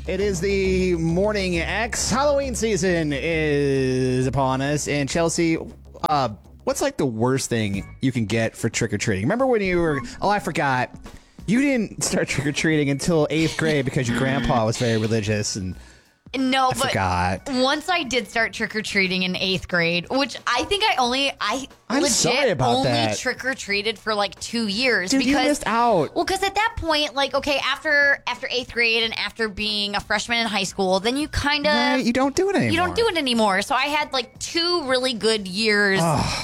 It is the Morning X. Halloween season is upon us. And Chelsea, what's like the worst thing you can get for trick-or-treating? Remember when you were... Oh, I forgot. You didn't start trick-or-treating until 8th grade because your grandpa was very religious. And No, I forgot. Once I did start trick-or-treating in 8th grade, which I think I'm sorry about that. trick-or-treated for like 2 years. Dude, you missed out. Well, because at that point, like, okay, after 8th grade and after being a freshman in high school, then you kind of... Right, you don't do it anymore. You don't do it anymore. So I had like 2 really good years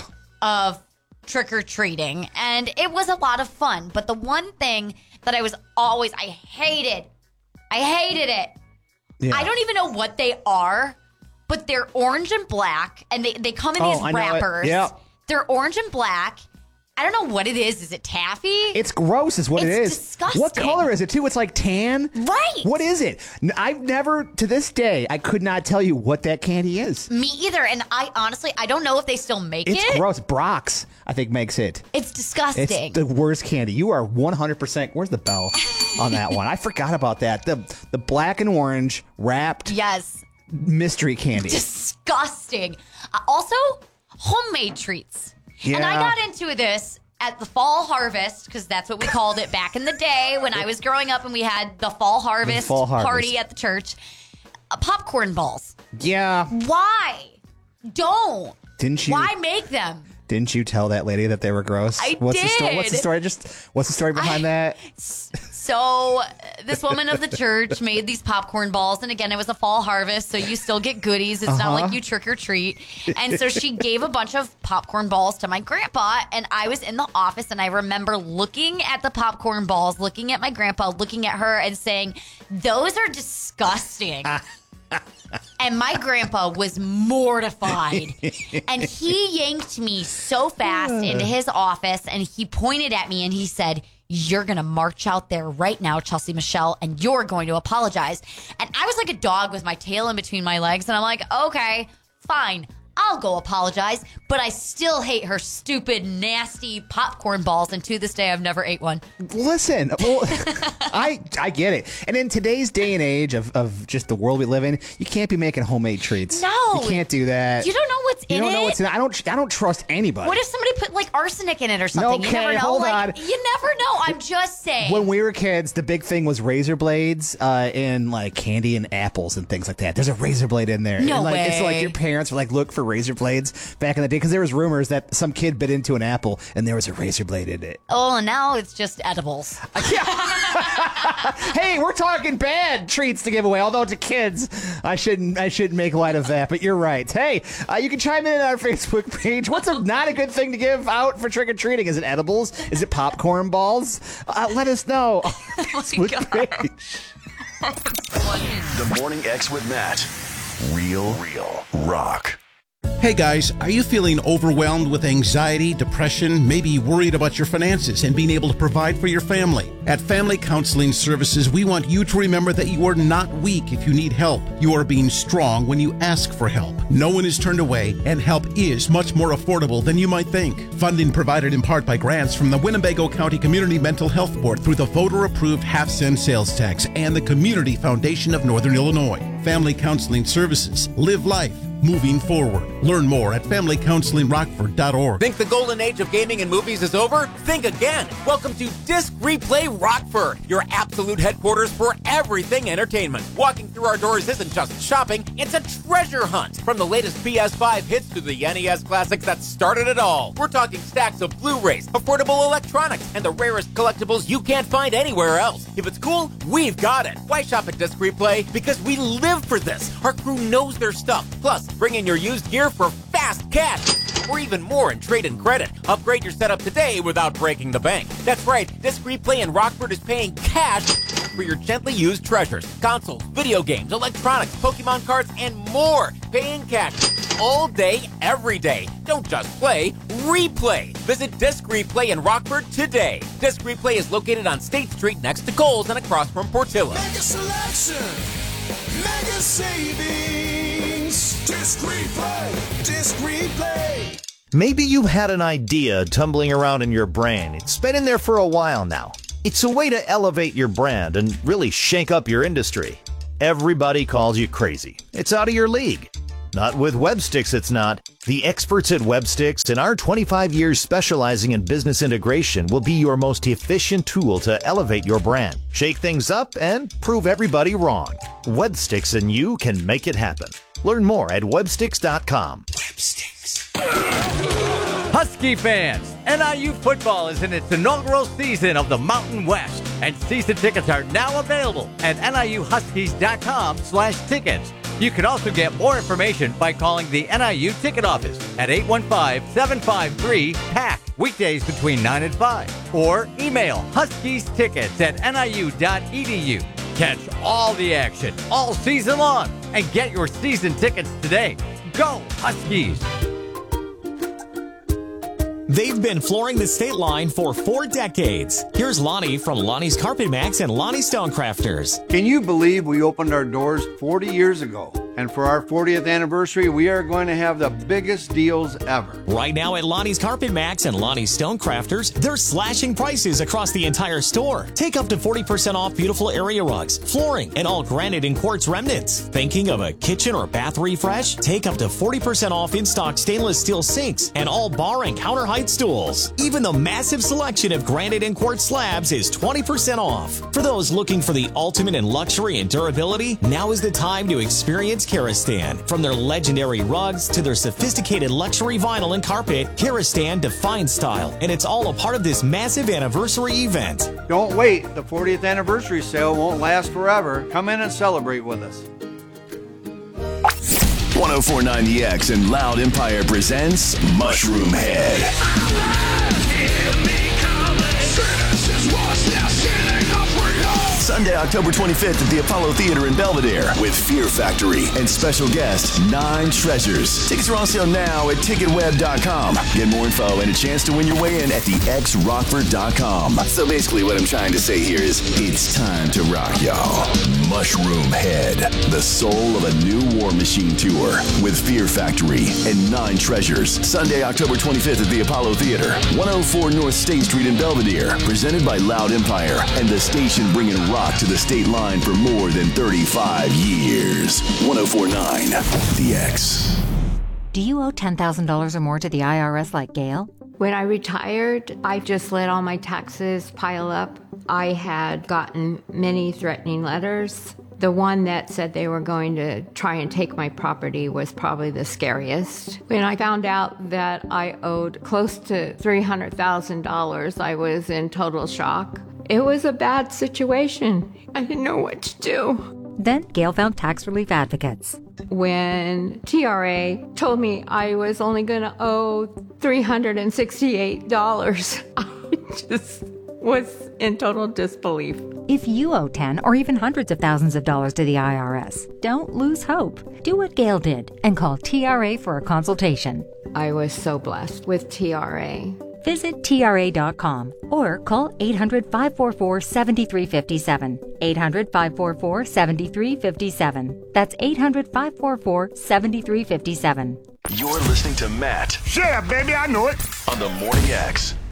of trick-or-treating, and it was a lot of fun. But the one thing that I hated it. Yeah. I don't even know what they are, but they're orange and black, and they come in these wrappers. Yeah. They're orange and black. I don't know what it is. Is it taffy? It's gross is what it is. It's disgusting. What color is it, too? It's like tan? Right. What is it? I've never, to this day, I could not tell you what that candy is. Me either, and I honestly don't know if they still make it. It's gross. Brock's, I think, makes it. It's disgusting. It's the worst candy. You are 100%. Where's the bell on that one? I forgot about that. The black and orange wrapped mystery candy. Disgusting. Also, homemade treats. Yeah. And I got into this at the fall harvest, because that's what we called it back in the day when I was growing up and we had the fall harvest party at the church. Popcorn balls. Yeah. Why? Don't. Didn't you? Why make them? Didn't you tell that lady that they were gross? I What's did. What's the story? What's the story behind that? So this woman of the church made these popcorn balls. And again, it was a fall harvest, so you still get goodies. It's not like you trick or treat. And so she gave a bunch of popcorn balls to my grandpa. And I was in the office, and I remember looking at the popcorn balls, looking at my grandpa, looking at her, and saying, "Those are disgusting." And my grandpa was mortified. And he yanked me so fast into his office, and he pointed at me and he said, "You're going to march out there right now, Chelsea Michelle, and you're going to apologize." And I was like a dog with my tail in between my legs, and I'm like, okay, fine. I'll go apologize, but I still hate her stupid, nasty popcorn balls, and to this day, I've never ate one. Listen, well, I get it. And in today's day and age of just the world we live in, you can't be making homemade treats. No. You can't do that. You don't know what's in it? You don't know what's in it. I don't trust anybody. What if somebody put, like, arsenic in it or something? Okay, you never know. hold on. You never know. I'm just saying. When we were kids, the big thing was razor blades in, like, candy and apples and things like that. There's a razor blade in there. No way. way. It's like your parents were like, look for razor blades back in the day, because there was rumors that some kid bit into an apple and there was a razor blade in it. Oh, and now it's just edibles. Hey, we're talking bad treats to give away, although to kids, I shouldn't make light of that, but you're right. Hey, you can chime in on our Facebook page. What's not a good thing to give out for trick-or-treating? Is it edibles? Is it popcorn balls? Let us know on our Facebook page. The Morning X with Matt. Real rock. Hey guys, are you feeling overwhelmed with anxiety, depression, maybe worried about your finances and being able to provide for your family? At Family Counseling Services, we want you to remember that you are not weak if you need help. You are being strong when you ask for help. No one is turned away, and help is much more affordable than you might think. Funding provided in part by grants from the Winnebago County Community Mental Health Board through the voter-approved half-cent sales tax and the Community Foundation of Northern Illinois. Family Counseling Services. Live life moving forward. Learn more at familycounselingrockford.org. Think the golden age of gaming and movies is over? Think again. Welcome to Disc Replay Rockford, your absolute headquarters for everything entertainment. Walking through our doors isn't just shopping, it's a treasure hunt. From the latest PS5 hits to the NES classics that started it all. We're talking stacks of Blu-rays, affordable electronics, and the rarest collectibles you can't find anywhere else. If it's cool, we've got it. Why shop at Disc Replay? Because we live for this. Our crew knows their stuff. Plus, bring in your used gear for fast cash, or even more in trade-in credit. Upgrade your setup today without breaking the bank. That's right, Disc Replay in Rockford is paying cash for your gently used treasures. Consoles, video games, electronics, Pokemon cards, and more. Paying cash all day, every day. Don't just play, replay. Visit Disc Replay in Rockford today. Disc Replay is located on State Street next to Kohl's and across from Portillo. Mega selection, mega savings. Disc Replay, Disc Replay. Maybe you've had an idea tumbling around in your brain. It's been in there for a while now. It's a way to elevate your brand and really shake up your industry. everybody calls you crazy. It's out of your league. Not with WebSticks, it's not. The experts at WebSticks and our 25 years specializing in business integration will be your most efficient tool to elevate your brand, shake things up, and prove everybody wrong. WebSticks and you can make it happen. Learn more at websticks.com. Husky fans, NIU football is in its inaugural season of the Mountain West, and season tickets are now available at niuhuskies.com/tickets. You can also get more information by calling the NIU ticket office at 815-753-PACK, weekdays between 9 and 5, or email huskiestickets@niu.edu. Catch all the action all season long and get your season tickets today. Go Huskies! They've been flooring the state line for 4 decades. Here's Lonnie from Lonnie's Carpet Max and Lonnie Stonecrafters. Can you believe we opened our doors 40 years ago? And for our 40th anniversary, we are going to have the biggest deals ever. Right now at Lonnie's Carpet Max and Lonnie's Stonecrafters, they're slashing prices across the entire store. Take up to 40% off beautiful area rugs, flooring, and all granite and quartz remnants. Thinking of a kitchen or bath refresh? Take up to 40% off in-stock stainless steel sinks and all bar and counter height stools. Even the massive selection of granite and quartz slabs is 20% off. For those looking for the ultimate in luxury and durability, now is the time to experience Karastan. From their legendary rugs to their sophisticated luxury vinyl and carpet, Karastan defines style, and it's all a part of this massive anniversary event. Don't wait. The 40th anniversary sale won't last forever. Come in and celebrate with us. 1049 The X and Loud Empire presents Mushroom Head. Sunday, October 25th at the Apollo Theater in Belvedere with Fear Factory and special guest, 9 Treasures. Tickets are on sale now at ticketweb.com. Get more info and a chance to win your way in at thexrockford.com. So basically what I'm trying to say here is it's time to rock, y'all. Mushroom Head, the soul of a new War Machine tour with Fear Factory and 9 Treasures. Sunday, October 25th at the Apollo Theater, 104 North State Street in Belvedere. Presented by Loud Empire and the station bringing rock to the state line for more than 35 years. 1049 The X. Do you owe $10,000 or more to the IRS like Gail? When I retired, I just let all my taxes pile up. I had gotten many threatening letters. The one that said they were going to try and take my property was probably the scariest. When I found out that I owed close to $300,000, I was in total shock. It was a bad situation. I didn't know what to do. Then Gail found tax relief advocates. When TRA told me I was only going to owe $368, I just was in total disbelief. If you owe 10 or even hundreds of thousands of dollars to the IRS, don't lose hope. Do what Gail did and call TRA for a consultation. I was so blessed with TRA. Visit TRA.com or call 800-544-7357. 800-544-7357. That's 800-544-7357. You're listening to Matt. Yeah, baby, I know it. On the Morning X.